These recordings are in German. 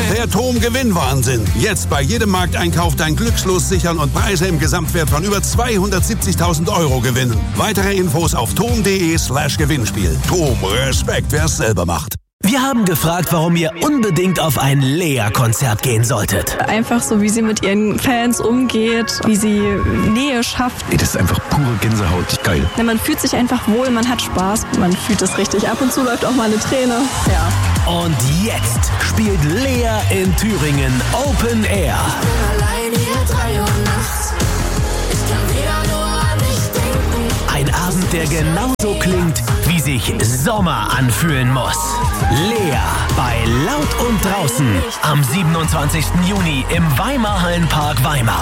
Der TOM-Gewinnwahnsinn. Jetzt bei jedem Markteinkauf dein Glückslos sichern und Preise im Gesamtwert von über 270.000 Euro gewinnen. Weitere Infos auf tom.de/Gewinnspiel. TOM, Respekt, wer es selber macht. Wir haben gefragt, warum ihr unbedingt auf ein Lea-Konzert gehen solltet. Einfach so, wie sie mit ihren Fans umgeht, wie sie Nähe schafft. Das ist einfach pure Gänsehaut. Geil. Ja, man fühlt sich einfach wohl, man hat Spaß, man fühlt es richtig. Ab und zu läuft auch mal eine Träne. Ja. Und jetzt spielt Lea in Thüringen Open Air. Ich bin allein hier 3 Uhr nachts. Ich kann wieder nur an dich denken. Ein Abend, der genauso klingt, wie sich Sommer anfühlen muss. Lea bei Laut und Draußen am 27. Juni im Weimar-Hallenpark Weimar.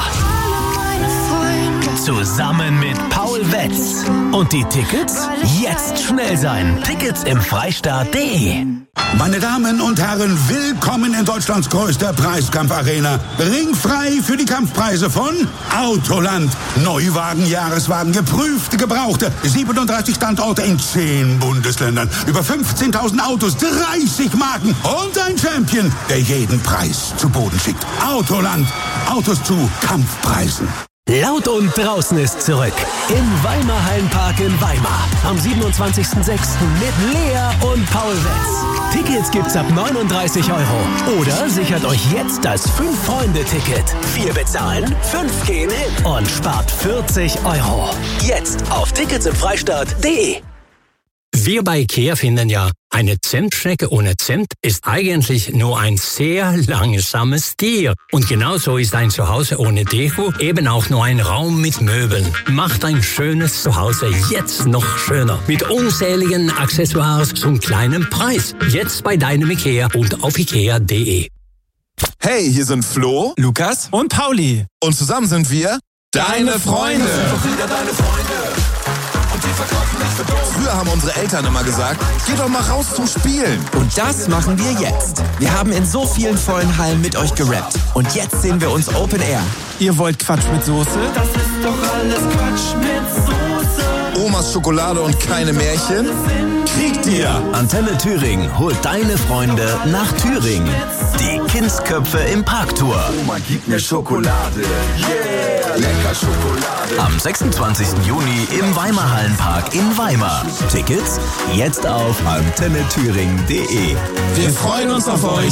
Zusammen mit Paul Wetz. Und die Tickets? Jetzt schnell sein. Tickets im Freistaat.de. Meine Damen und Herren, willkommen in Deutschlands größter Preiskampfarena. Ringfrei für die Kampfpreise von Autoland. Neuwagen, Jahreswagen, geprüfte, gebrauchte. 37 Standorte in 10 Bundesländern. Über 15.000 Autos, 30 Marken und ein Champion, der jeden Preis zu Boden schickt. Autoland. Autos zu Kampfpreisen. Laut und Draußen ist zurück im Weimar-Hallenpark in Weimar am 27.06. mit Lea und Paul Wetz. Tickets gibt's ab 39 € oder sichert euch jetzt das 5-Freunde-Ticket. 4 bezahlen, 5 gehen hin und spart 40 €. Jetzt auf ticketsimfreistaat.de. Wir bei IKEA finden ja, eine Zimtschnecke ohne Zimt ist eigentlich nur ein sehr langsames Tier. Und genauso ist ein Zuhause ohne Deko eben auch nur ein Raum mit Möbeln. Macht ein schönes Zuhause jetzt noch schöner. Mit unzähligen Accessoires zum kleinen Preis. Jetzt bei deinem IKEA und auf ikea.de. Hey, hier sind Flo, Lukas und Pauli. Und zusammen sind wir Deine Freunde. Früher haben unsere Eltern immer gesagt, geh doch mal raus zum Spielen. Und das machen wir jetzt. Wir haben in so vielen vollen Hallen mit euch gerappt. Und jetzt sehen wir uns Open Air. Ihr wollt Quatsch mit Soße? Das ist doch alles Quatsch mit Soße. Omas Schokolade und keine Märchen? Kriegt ihr! Antenne Thüringen holt deine Freunde nach Thüringen. Die Kindsköpfe im Parktour. Oma, gib mir Schokolade. Yeah, lecker Schokolade. Am 26. Juni im Weimar-Hallenpark in Weimar. Tickets jetzt auf antennethüringen.de. Wir freuen uns auf euch.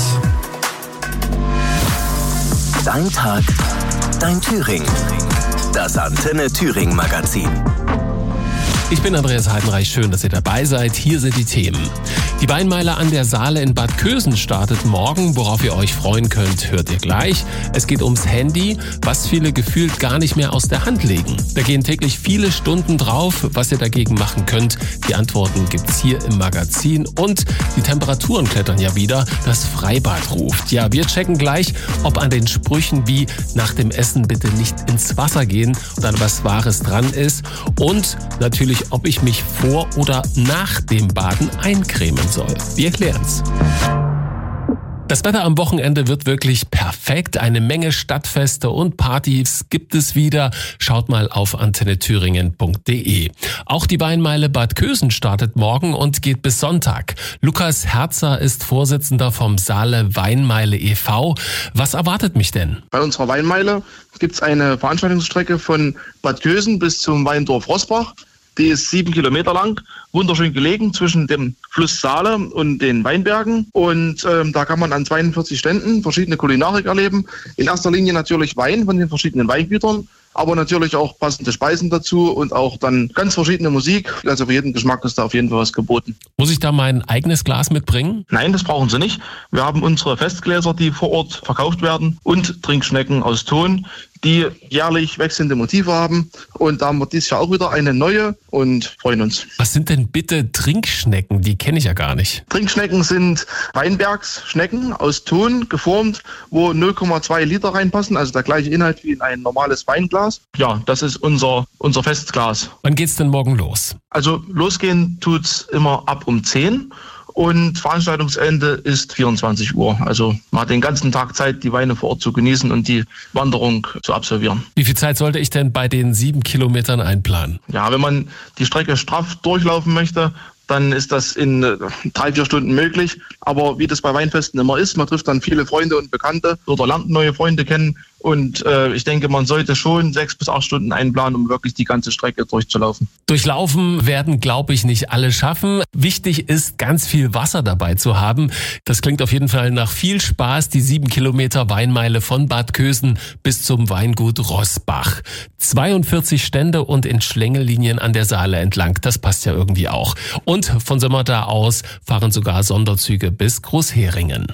Dein Tag, dein Thüringen. Das Antenne Thüringen Magazin. Ich bin Andreas Heidenreich, schön, dass ihr dabei seid. Hier sind die Themen. Die Weinmeile an der Saale in Bad Kösen startet morgen. Worauf ihr euch freuen könnt, hört ihr gleich. Es geht ums Handy, was viele gefühlt gar nicht mehr aus der Hand legen. Da gehen täglich viele Stunden drauf. Was ihr dagegen machen könnt, die Antworten gibt's hier im Magazin. Und die Temperaturen klettern ja wieder. Das Freibad ruft. Ja, wir checken gleich, ob an den Sprüchen wie nach dem Essen bitte nicht ins Wasser gehen dann was Wahres dran ist. Und natürlich, ob ich mich vor oder nach dem Baden eincremen soll. Wir klären's. Das Wetter am Wochenende wird wirklich perfekt. Eine Menge Stadtfeste und Partys gibt es wieder. Schaut mal auf antennethüringen.de. Auch die Weinmeile Bad Kösen startet morgen und geht bis Sonntag. Lukas Herzer ist Vorsitzender vom Saale Weinmeile e.V. Was erwartet mich denn? Bei unserer Weinmeile gibt es eine Veranstaltungsstrecke von Bad Kösen bis zum Weindorf Roßbach. Die ist 7 Kilometer lang, wunderschön gelegen zwischen dem Fluss Saale und den Weinbergen. Und da kann man an 42 Ständen verschiedene Kulinarik erleben. In erster Linie natürlich Wein von den verschiedenen Weingütern, aber natürlich auch passende Speisen dazu und auch dann ganz verschiedene Musik. Also für jeden Geschmack ist da auf jeden Fall was geboten. Muss ich da mein eigenes Glas mitbringen? Nein, das brauchen Sie nicht. Wir haben unsere Festgläser, die vor Ort verkauft werden, und Trinkschnecken aus Ton, die jährlich wechselnde Motive haben. Und da haben wir dieses Jahr auch wieder eine neue und freuen uns. Was sind denn bitte Trinkschnecken? Die kenne ich ja gar nicht. Trinkschnecken sind Weinbergsschnecken aus Ton geformt, wo 0,2 Liter reinpassen, also der gleiche Inhalt wie in ein normales Weinglas. Ja, das ist unser Festglas. Wann geht's denn morgen los? Also losgehen tut's immer ab um 10. Und Veranstaltungsende ist 24 Uhr. Also man hat den ganzen Tag Zeit, die Weine vor Ort zu genießen und die Wanderung zu absolvieren. Wie viel Zeit sollte ich denn bei den 7 Kilometern einplanen? Ja, wenn man die Strecke straff durchlaufen möchte, dann ist das in 3-4 Stunden möglich. Aber wie das bei Weinfesten immer ist, man trifft dann viele Freunde und Bekannte oder lernt neue Freunde kennen. Und ich denke, man sollte schon 6 bis 8 Stunden einplanen, um wirklich die ganze Strecke durchzulaufen. Durchlaufen werden, glaube ich, nicht alle schaffen. Wichtig ist, ganz viel Wasser dabei zu haben. Das klingt auf jeden Fall nach viel Spaß, die 7 Kilometer Weinmeile von Bad Kösen bis zum Weingut Roßbach. 42 Stände und in Schlängellinien an der Saale entlang. Das passt ja irgendwie auch. Und von Sömmerda aus fahren sogar Sonderzüge bis Großheringen.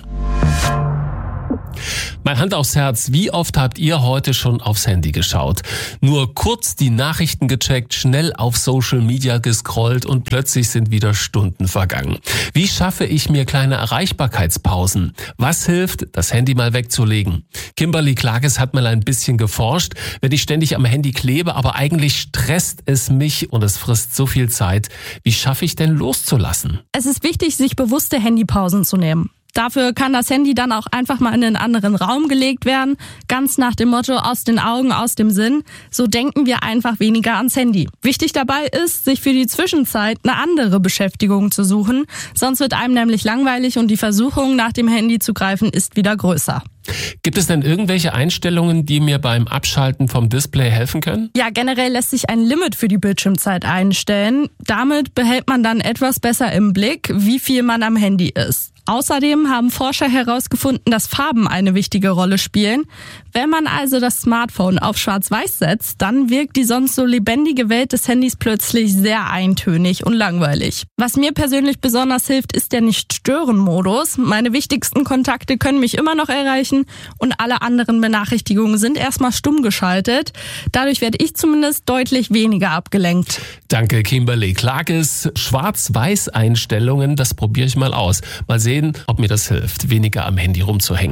Mein Hand aufs Herz, wie oft habt ihr heute schon aufs Handy geschaut? Nur kurz die Nachrichten gecheckt, schnell auf Social Media gescrollt und plötzlich sind wieder Stunden vergangen. Wie schaffe ich mir kleine Erreichbarkeitspausen? Was hilft, das Handy mal wegzulegen? Kimberly Klages hat mal ein bisschen geforscht. Wenn ich ständig am Handy klebe, aber eigentlich stresst es mich und es frisst so viel Zeit, wie schaffe ich denn loszulassen? Es ist wichtig, sich bewusste Handypausen zu nehmen. Dafür kann das Handy dann auch einfach mal in einen anderen Raum gelegt werden, ganz nach dem Motto aus den Augen, aus dem Sinn. So denken wir einfach weniger ans Handy. Wichtig dabei ist, sich für die Zwischenzeit eine andere Beschäftigung zu suchen, sonst wird einem nämlich langweilig und die Versuchung, nach dem Handy zu greifen, ist wieder größer. Gibt es denn irgendwelche Einstellungen, die mir beim Abschalten vom Display helfen können? Ja, generell lässt sich ein Limit für die Bildschirmzeit einstellen. Damit behält man dann etwas besser im Blick, wie viel man am Handy ist. Außerdem haben Forscher herausgefunden, dass Farben eine wichtige Rolle spielen. Wenn man also das Smartphone auf Schwarz-Weiß setzt, dann wirkt die sonst so lebendige Welt des Handys plötzlich sehr eintönig und langweilig. Was mir persönlich besonders hilft, ist der Nicht-Stören-Modus. Meine wichtigsten Kontakte können mich immer noch erreichen und alle anderen Benachrichtigungen sind erstmal stumm geschaltet. Dadurch werde ich zumindest deutlich weniger abgelenkt. Danke, Kimberly Klages. Schwarz-Weiß-Einstellungen, das probiere ich mal aus. Mal sehen, ob mir das hilft, weniger am Handy rumzuhängen.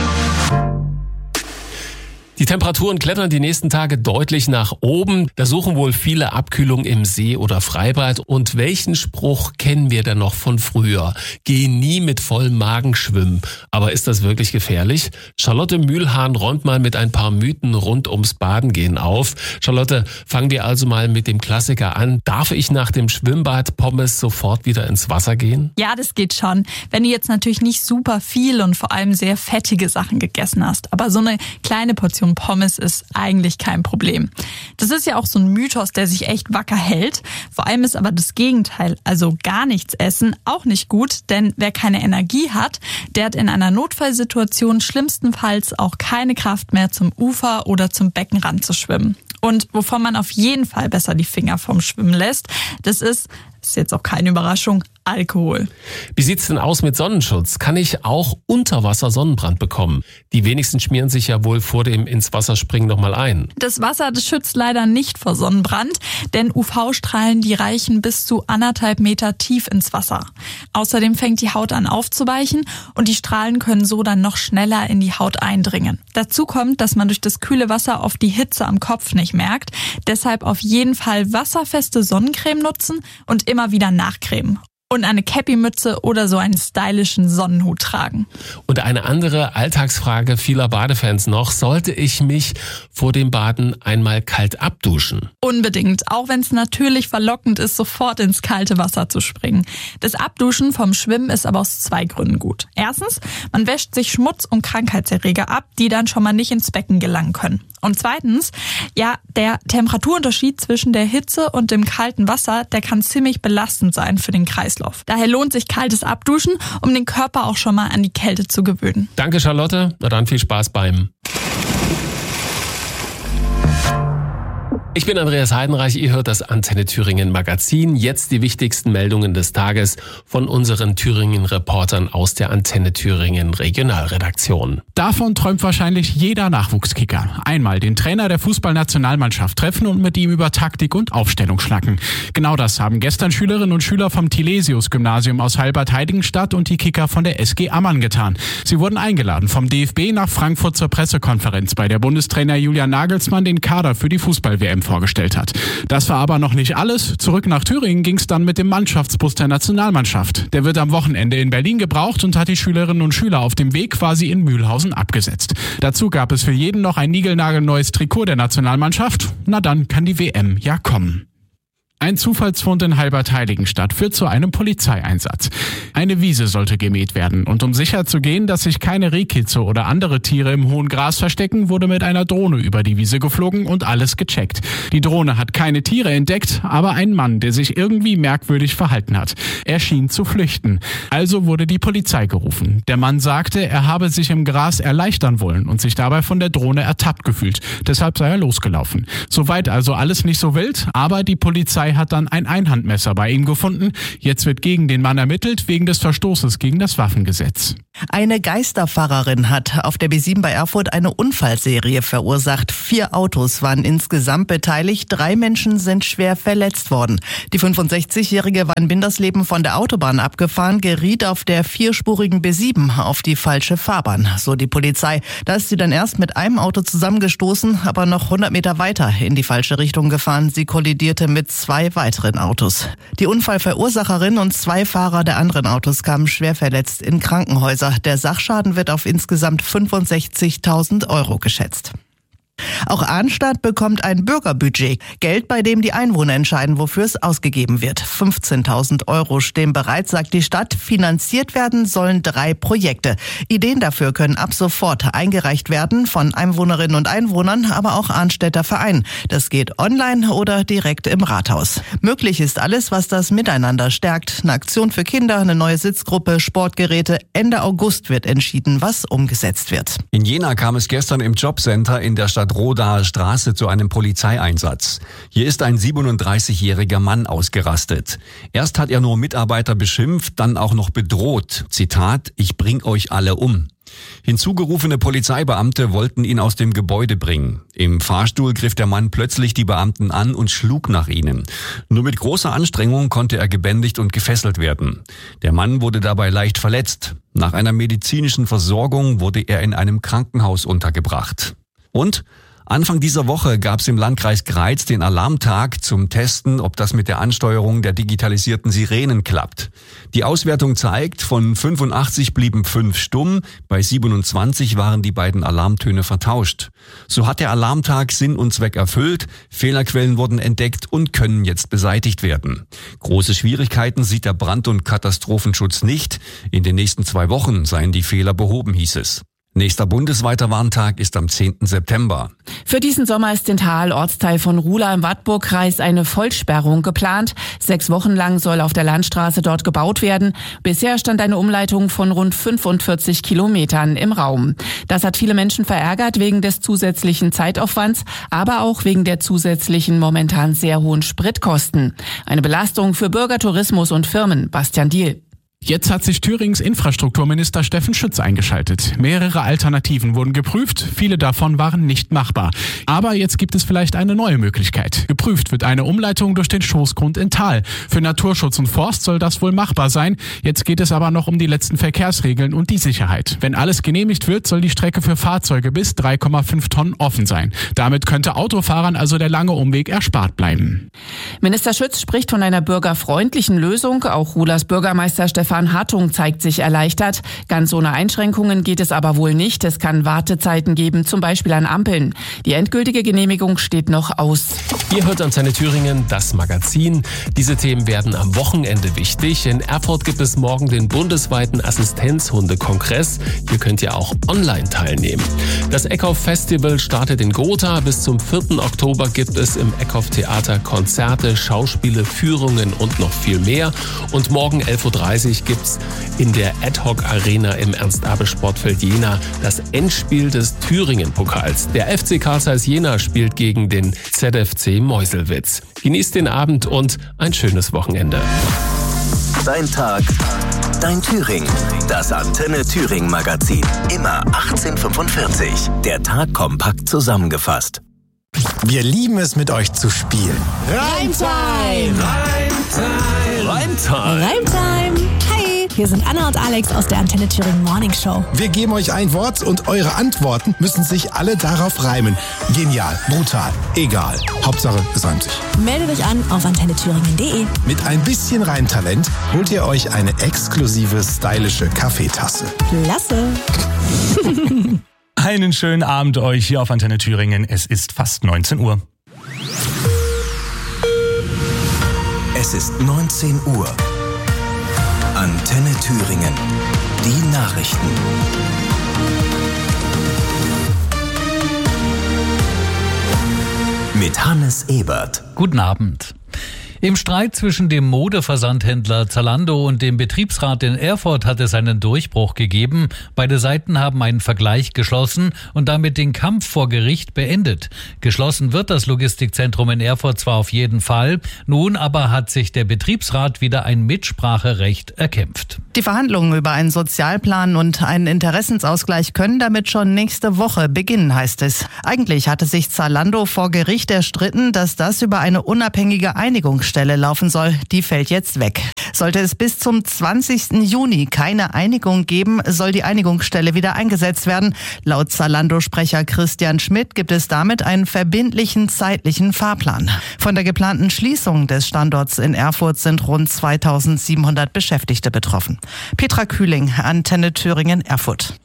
Die Temperaturen klettern die nächsten Tage deutlich nach oben. Da suchen wohl viele Abkühlung im See oder Freibad. Und welchen Spruch kennen wir denn noch von früher? Geh nie mit vollem Magen schwimmen. Aber ist das wirklich gefährlich? Charlotte Mühlhahn räumt mal mit ein paar Mythen rund ums Badengehen auf. Charlotte, fangen wir also mal mit dem Klassiker an. Darf ich nach dem Schwimmbad Pommes sofort wieder ins Wasser gehen? Ja, das geht schon. Wenn du jetzt natürlich nicht super viel und vor allem sehr fettige Sachen gegessen hast. Aber so eine kleine Portion Pommes ist eigentlich kein Problem. Das ist ja auch so ein Mythos, der sich echt wacker hält. Vor allem ist aber das Gegenteil, also gar nichts essen, auch nicht gut, denn wer keine Energie hat, der hat in einer Notfallsituation schlimmstenfalls auch keine Kraft mehr zum Ufer oder zum Beckenrand zu schwimmen. Und wovon man auf jeden Fall besser die Finger vom Schwimmen lässt, das ist jetzt auch keine Überraschung, Alkohol. Wie sieht's denn aus mit Sonnenschutz? Kann ich auch unter Wasser Sonnenbrand bekommen? Die wenigsten schmieren sich ja wohl vor dem ins Wasser springen nochmal ein. Das Wasser, das schützt leider nicht vor Sonnenbrand, denn UV-Strahlen, die reichen bis zu 1,5 Meter tief ins Wasser. Außerdem fängt die Haut an aufzuweichen und die Strahlen können so dann noch schneller in die Haut eindringen. Dazu kommt, dass man durch das kühle Wasser oft die Hitze am Kopf nicht merkt. Deshalb auf jeden Fall wasserfeste Sonnencreme nutzen und immer wieder nachcremen. Und eine Cappy-Mütze oder so einen stylischen Sonnenhut tragen. Und eine andere Alltagsfrage vieler Badefans noch. Sollte ich mich vor dem Baden einmal kalt abduschen? Unbedingt, auch wenn es natürlich verlockend ist, sofort ins kalte Wasser zu springen. Das Abduschen vom Schwimmen ist aber aus 2 Gründen gut. Erstens, man wäscht sich Schmutz und Krankheitserreger ab, die dann schon mal nicht ins Becken gelangen können. Und zweitens, ja, der Temperaturunterschied zwischen der Hitze und dem kalten Wasser, der kann ziemlich belastend sein für den Kreislauf. Daher lohnt sich kaltes Abduschen, um den Körper auch schon mal an die Kälte zu gewöhnen. Danke, Charlotte. Na dann viel Spaß beim... Ich bin Andreas Heidenreich, ihr hört das Antenne Thüringen Magazin. Jetzt die wichtigsten Meldungen des Tages von unseren Thüringen-Reportern aus der Antenne Thüringen Regionalredaktion. Davon träumt wahrscheinlich jeder Nachwuchskicker. Einmal den Trainer der Fußballnationalmannschaft treffen und mit ihm über Taktik und Aufstellung schnacken. Genau das haben gestern Schülerinnen und Schüler vom Tilesius-Gymnasium aus Halbert-Heiligenstadt und die Kicker von der SG Ammann getan. Sie wurden eingeladen vom DFB nach Frankfurt zur Pressekonferenz, bei der Bundestrainer Julian Nagelsmann den Kader für die Fußball-WM vorgestellt hat. Das war aber noch nicht alles. Zurück nach Thüringen ging es dann mit dem Mannschaftsbus der Nationalmannschaft. Der wird am Wochenende in Berlin gebraucht und hat die Schülerinnen und Schüler auf dem Weg quasi in Mühlhausen abgesetzt. Dazu gab es für jeden noch ein niegelnagelneues Trikot der Nationalmannschaft. Na dann kann die WM ja kommen. Ein Zufallsfund in Halbertheiligenstadt führt zu einem Polizeieinsatz. Eine Wiese sollte gemäht werden und um sicherzugehen, dass sich keine Rehkitze oder andere Tiere im hohen Gras verstecken, wurde mit einer Drohne über die Wiese geflogen und alles gecheckt. Die Drohne hat keine Tiere entdeckt, aber einen Mann, der sich irgendwie merkwürdig verhalten hat. Er schien zu flüchten. Also wurde die Polizei gerufen. Der Mann sagte, er habe sich im Gras erleichtern wollen und sich dabei von der Drohne ertappt gefühlt. Deshalb sei er losgelaufen. Soweit also alles nicht so wild, aber die Polizei hat dann ein Einhandmesser bei ihm gefunden. Jetzt wird gegen den Mann ermittelt, wegen des Verstoßes gegen das Waffengesetz. Eine Geisterfahrerin hat auf der B7 bei Erfurt eine Unfallserie verursacht. 4 Autos waren insgesamt beteiligt, 3 Menschen sind schwer verletzt worden. Die 65-Jährige war in Bindersleben von der Autobahn abgefahren, geriet auf der 4-spurigen B7 auf die falsche Fahrbahn, so die Polizei. Da ist sie dann erst mit einem Auto zusammengestoßen, aber noch 100 Meter weiter in die falsche Richtung gefahren. Sie kollidierte mit 2 weiteren Autos. Die Unfallverursacherin und 2 Fahrer der anderen Autos kamen schwer verletzt in Krankenhäuser. Der Sachschaden wird auf insgesamt 65.000 Euro geschätzt. Auch Arnstadt bekommt ein Bürgerbudget. Geld, bei dem die Einwohner entscheiden, wofür es ausgegeben wird. 15.000 Euro stehen bereit, sagt die Stadt. Finanziert werden sollen 3 Projekte. Ideen dafür können ab sofort eingereicht werden von Einwohnerinnen und Einwohnern, aber auch Arnstädter Vereinen. Das geht online oder direkt im Rathaus. Möglich ist alles, was das Miteinander stärkt. Eine Aktion für Kinder, eine neue Sitzgruppe, Sportgeräte. Ende August wird entschieden, was umgesetzt wird. In Jena kam es gestern im Jobcenter in der Stadt Rodaer Straße zu einem Polizeieinsatz. Hier ist ein 37-jähriger Mann ausgerastet. Erst hat er nur Mitarbeiter beschimpft, dann auch noch bedroht. Zitat, ich bring euch alle um. Hinzugerufene Polizeibeamte wollten ihn aus dem Gebäude bringen. Im Fahrstuhl griff der Mann plötzlich die Beamten an und schlug nach ihnen. Nur mit großer Anstrengung konnte er gebändigt und gefesselt werden. Der Mann wurde dabei leicht verletzt. Nach einer medizinischen Versorgung wurde er in einem Krankenhaus untergebracht. Und Anfang dieser Woche gab es im Landkreis Greiz den Alarmtag zum Testen, ob das mit der Ansteuerung der digitalisierten Sirenen klappt. Die Auswertung zeigt, von 85 blieben 5 stumm, bei 27 waren die beiden Alarmtöne vertauscht. So hat der Alarmtag Sinn und Zweck erfüllt, Fehlerquellen wurden entdeckt und können jetzt beseitigt werden. Große Schwierigkeiten sieht der Brand- und Katastrophenschutz nicht. In den nächsten 2 Wochen seien die Fehler behoben, hieß es. Nächster bundesweiter Warntag ist am 10. September. Für diesen Sommer ist in Thal, Ortsteil von Ruhla im Wartburgkreis, eine Vollsperrung geplant. 6 Wochen lang soll auf der Landstraße dort gebaut werden. Bisher stand eine Umleitung von rund 45 Kilometern im Raum. Das hat viele Menschen verärgert wegen des zusätzlichen Zeitaufwands, aber auch wegen der zusätzlichen momentan sehr hohen Spritkosten. Eine Belastung für Bürger, Tourismus und Firmen. Bastian Diehl. Jetzt hat sich Thürings Infrastrukturminister Steffen Schütz eingeschaltet. Mehrere Alternativen wurden geprüft, viele davon waren nicht machbar. Aber jetzt gibt es vielleicht eine neue Möglichkeit. Geprüft wird eine Umleitung durch den Schoßgrund in Thal. Für Naturschutz und Forst soll das wohl machbar sein. Jetzt geht es aber noch um die letzten Verkehrsregeln und die Sicherheit. Wenn alles genehmigt wird, soll die Strecke für Fahrzeuge bis 3,5 Tonnen offen sein. Damit könnte Autofahrern also der lange Umweg erspart bleiben. Minister Schütz spricht von einer bürgerfreundlichen Lösung. Auch Ruhlas Bürgermeister Stefan Hartung zeigt sich erleichtert. Ganz ohne Einschränkungen geht es aber wohl nicht. Es kann Wartezeiten geben, zum Beispiel an Ampeln. Die endgültige Genehmigung steht noch aus. Ihr hört Antenne Thüringen, das Magazin. Diese Themen werden am Wochenende wichtig. In Erfurt gibt es morgen den bundesweiten Assistenzhundekongress. Hier könnt ihr auch online teilnehmen. Das Eckhoff Festival startet in Gotha. Bis zum 4. Oktober gibt es im Eckhoff Theater Konzerte, Schauspiele, Führungen und noch viel mehr. Und morgen 11.30 Uhr gibt's in der Ad-Hoc Arena im Ernst-Abbe-Sportfeld Jena das Endspiel des Thüringen-Pokals. Der FC Carl Zeiss Jena spielt gegen den ZFC Meuselwitz. Genießt den Abend und ein schönes Wochenende. Dein Tag, dein Thüringen. Das Antenne Thüringen Magazin. Immer 18:45. Der Tag kompakt zusammengefasst. Wir lieben es, mit euch zu spielen. Reimtime! Reimtime! Reimtime! Reimtime! Hi, hier sind Anna und Alex aus der Antenne Thüringen Morning Show. Wir geben euch ein Wort und eure Antworten müssen sich alle darauf reimen. Genial, brutal, egal. Hauptsache, es reimt sich. Meldet euch an auf antennethüringen.de. Mit ein bisschen Reimtalent holt ihr euch eine exklusive, stylische Kaffeetasse. Klasse! Einen schönen Abend euch hier auf Antenne Thüringen. Es ist fast 19 Uhr. Es ist 19 Uhr. Antenne Thüringen. Die Nachrichten. Mit Hannes Ebert. Guten Abend. Im Streit zwischen dem Modeversandhändler Zalando und dem Betriebsrat in Erfurt hat es einen Durchbruch gegeben. Beide Seiten haben einen Vergleich geschlossen und damit den Kampf vor Gericht beendet. Geschlossen wird das Logistikzentrum in Erfurt zwar auf jeden Fall, nun aber hat sich der Betriebsrat wieder ein Mitspracherecht erkämpft. Die Verhandlungen über einen Sozialplan und einen Interessensausgleich können damit schon nächste Woche beginnen, heißt es. Eigentlich hatte sich Zalando vor Gericht erstritten, dass das über eine unabhängige Einigungsstelle laufen soll. Die fällt jetzt weg. Sollte es bis zum 20. Juni keine Einigung geben, soll die Einigungsstelle wieder eingesetzt werden. Laut Zalando-Sprecher Christian Schmidt gibt es damit einen verbindlichen zeitlichen Fahrplan. Von der geplanten Schließung des Standorts in Erfurt sind rund 2700 Beschäftigte betroffen. Petra Kühling, Antenne Thüringen, Erfurt.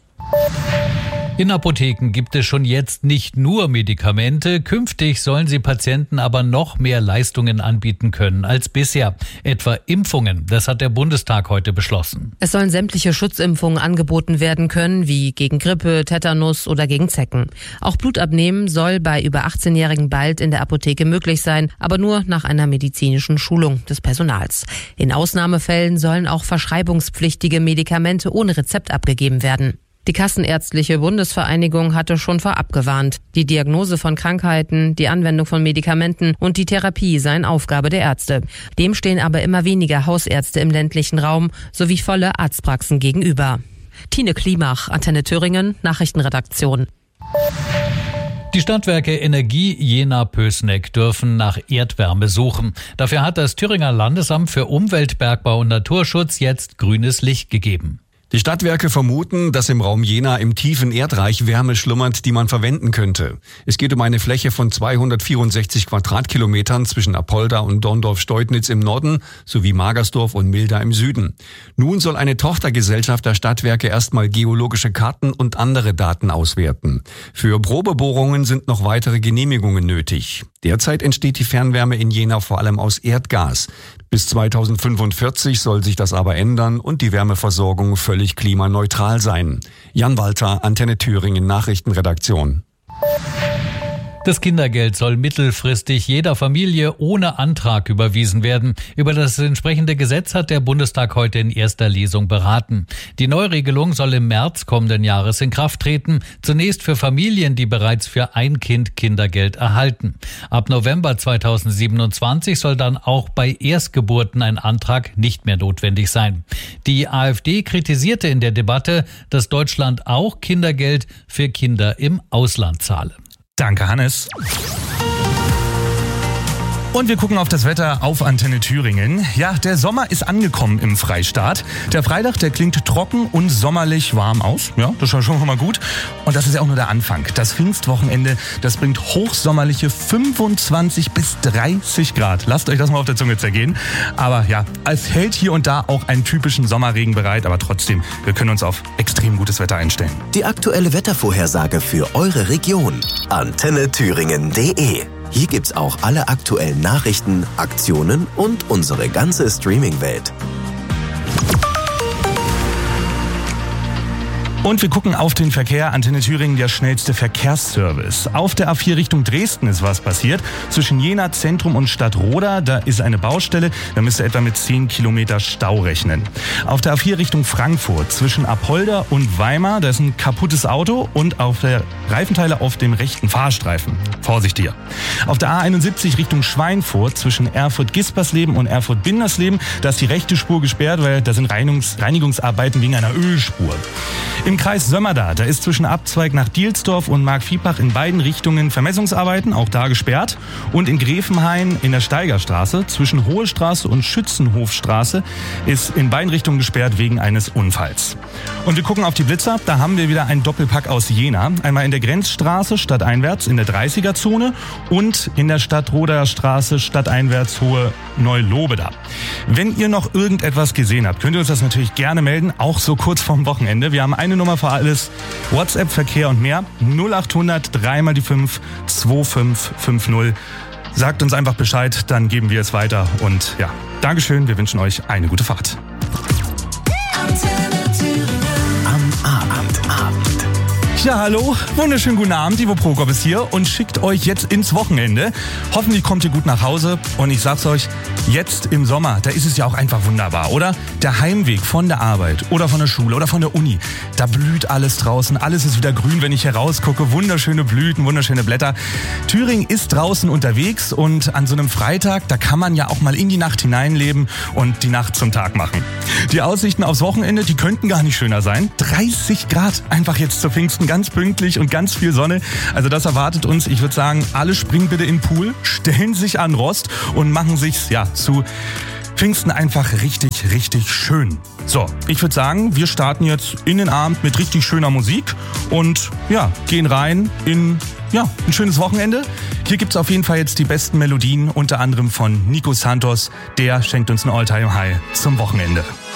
In Apotheken gibt es schon jetzt nicht nur Medikamente. Künftig sollen sie Patienten aber noch mehr Leistungen anbieten können als bisher. Etwa Impfungen. Das hat der Bundestag heute beschlossen. Es sollen sämtliche Schutzimpfungen angeboten werden können, wie gegen Grippe, Tetanus oder gegen Zecken. Auch Blutabnehmen soll bei über 18-Jährigen bald in der Apotheke möglich sein, aber nur nach einer medizinischen Schulung des Personals. In Ausnahmefällen sollen auch verschreibungspflichtige Medikamente ohne Rezept abgegeben werden. Die Kassenärztliche Bundesvereinigung hatte schon vorab gewarnt. Die Diagnose von Krankheiten, die Anwendung von Medikamenten und die Therapie seien Aufgabe der Ärzte. Dem stehen aber immer weniger Hausärzte im ländlichen Raum sowie volle Arztpraxen gegenüber. Tine Klimach, Antenne Thüringen, Nachrichtenredaktion. Die Stadtwerke Energie Jena-Pößneck dürfen nach Erdwärme suchen. Dafür hat das Thüringer Landesamt für Umwelt, Bergbau und Naturschutz jetzt grünes Licht gegeben. Die Stadtwerke vermuten, dass im Raum Jena im tiefen Erdreich Wärme schlummert, die man verwenden könnte. Es geht um eine Fläche von 264 Quadratkilometern zwischen Apolda und Dorndorf-Steudnitz im Norden sowie Magersdorf und Milda im Süden. Nun soll eine Tochtergesellschaft der Stadtwerke erstmal geologische Karten und andere Daten auswerten. Für Probebohrungen sind noch weitere Genehmigungen nötig. Derzeit entsteht die Fernwärme in Jena vor allem aus Erdgas. Bis 2045 soll sich das aber ändern und die Wärmeversorgung völlig klimaneutral sein. Jan Walter, Antenne Thüringen, Nachrichtenredaktion. Das Kindergeld soll mittelfristig jeder Familie ohne Antrag überwiesen werden. Über das entsprechende Gesetz hat der Bundestag heute in erster Lesung beraten. Die Neuregelung soll im März kommenden Jahres in Kraft treten. Zunächst für Familien, die bereits für ein Kind Kindergeld erhalten. Ab November 2027 soll dann auch bei Erstgeburten ein Antrag nicht mehr notwendig sein. Die AfD kritisierte in der Debatte, dass Deutschland auch Kindergeld für Kinder im Ausland zahle. Danke, Hannes. Und wir gucken auf das Wetter auf Antenne Thüringen. Ja, der Sommer ist angekommen im Freistaat. Der Freitag, der klingt trocken und sommerlich warm aus. Ja, das ist schon mal gut. Und das ist ja auch nur der Anfang. Das Pfingstwochenende, das bringt hochsommerliche 25 bis 30 Grad. Lasst euch das mal auf der Zunge zergehen. Aber ja, es hält hier und da auch einen typischen Sommerregen bereit. Aber trotzdem, wir können uns auf extrem gutes Wetter einstellen. Die aktuelle Wettervorhersage für eure Region. AntenneThüringen.de. Hier gibt's auch alle aktuellen Nachrichten, Aktionen und unsere ganze Streaming-Welt. Und wir gucken auf den Verkehr. Antenne Thüringen, der schnellste Verkehrsservice. Auf der A4 Richtung Dresden ist was passiert. Zwischen Jena Zentrum und Stadtroda, da ist eine Baustelle. Da müsst ihr etwa mit 10 Kilometer Stau rechnen. Auf der A4 Richtung Frankfurt zwischen Apolda und Weimar, da ist ein kaputtes Auto und auf der Reifenteile auf dem rechten Fahrstreifen. Vorsicht hier. Auf der A71 Richtung Schweinfurt zwischen Erfurt-Gispersleben und Erfurt-Bindersleben, da ist die rechte Spur gesperrt, weil da sind Reinigungsarbeiten wegen einer Ölspur. Im Kreis Sömmerda, da ist zwischen Abzweig nach Dielsdorf und Markviehbach in beiden Richtungen Vermessungsarbeiten, auch da gesperrt. Und in Gräfenhain in der Steigerstraße zwischen Hohe Straße und Schützenhofstraße ist in beiden Richtungen gesperrt wegen eines Unfalls. Und wir gucken auf die Blitzer, da haben wir wieder einen Doppelpack aus Jena. Einmal in der Grenzstraße stadteinwärts in der 30er-Zone und in der Stadtroder Straße stadteinwärts Hohe Neulobeda. Wenn ihr noch irgendetwas gesehen habt, könnt ihr uns das natürlich gerne melden, auch so kurz vorm Wochenende. Wir haben eine Nummer für alles, WhatsApp, Verkehr und mehr, 0800 3 mal die 5 2550. sagt uns einfach Bescheid, dann geben wir es weiter. Und ja, Dankeschön, wir wünschen euch eine gute Fahrt. Am Abend. Ja, hallo, wunderschönen guten Abend, Ivo Prokop ist hier und schickt euch jetzt ins Wochenende. Hoffentlich kommt ihr gut nach Hause und ich sag's euch, jetzt im Sommer, da ist es ja auch einfach wunderbar, oder? Der Heimweg von der Arbeit oder von der Schule oder von der Uni, da blüht alles draußen, alles ist wieder grün, wenn ich hier rausgucke, wunderschöne Blüten, wunderschöne Blätter. Thüringen ist draußen unterwegs und an so einem Freitag, da kann man ja auch mal in die Nacht hineinleben und die Nacht zum Tag machen. Die Aussichten aufs Wochenende, die könnten gar nicht schöner sein. 30 Grad einfach jetzt zu Pfingsten, ganz pünktlich und ganz viel Sonne. Also das erwartet uns. Ich würde sagen, alle springen bitte in den Pool, stellen sich an Rost und machen sich's zu Pfingsten einfach richtig, richtig schön. So, ich würde sagen, wir starten jetzt in den Abend mit richtig schöner Musik und gehen rein in ein schönes Wochenende. Hier gibt's auf jeden Fall jetzt die besten Melodien, unter anderem von Nico Santos. Der schenkt uns ein All-Time-High zum Wochenende.